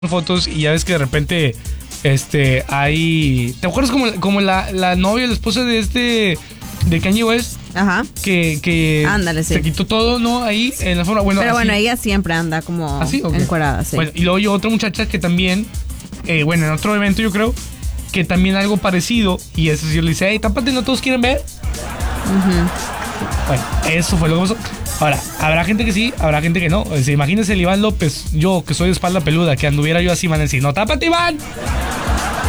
fotos y ya ves que de repente hay... ¿Te acuerdas como la novia, la esposa de Kanye West? Ajá. Que ándale, sí. se quitó todo, ¿no? Ahí en la forma... Pero así. bueno, ella siempre anda como encuerada, sí. Bueno, y luego hay otra muchacha que también, en otro evento yo creo, que también algo parecido, y eso sí le dice, hey, tápate, no todos quieren ver. Bueno, eso fue lo que pasó. Ahora, habrá gente que sí, habrá gente que no. O sea, imagínense el Iván López, yo que soy de espalda peluda, que anduviera yo así, van a decir, no, tápate, Iván.